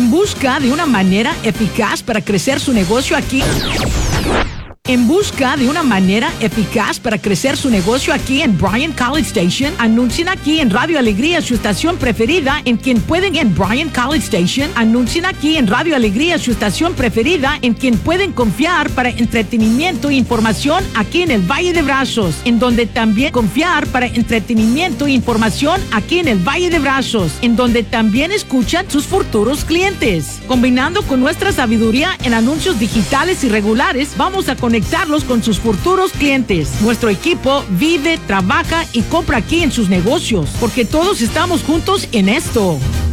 En busca de una manera eficaz para crecer su negocio aquí. En busca de una manera eficaz para crecer su negocio aquí en Bryan College Station, anuncien aquí en Radio Alegría su estación preferida en quien pueden en Bryan College Station, anuncien aquí en Radio Alegría su estación preferida en quien pueden confiar para entretenimiento e información aquí en el Valle de Brazos, en donde también confiar para entretenimiento e información aquí en el Valle de Brazos, en donde también escuchan sus futuros clientes. Combinando con nuestra sabiduría en anuncios digitales y regulares, vamos a conectarlos con sus futuros clientes. Nuestro equipo vive, trabaja y compra aquí en sus negocios, porque todos estamos juntos en esto.